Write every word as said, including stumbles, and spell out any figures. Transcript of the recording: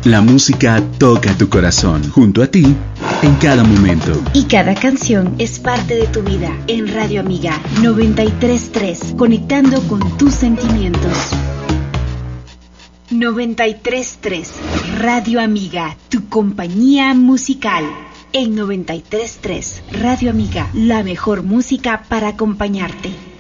La música toca tu corazón, junto a ti, en cada momento. Y cada canción es parte de tu vida. En Radio Amiga noventa y tres punto tres, conectando con tus sentimientos. noventa y tres punto tres, Radio Amiga, tu compañía musical. En noventa y tres punto tres, Radio Amiga, la mejor música para acompañarte.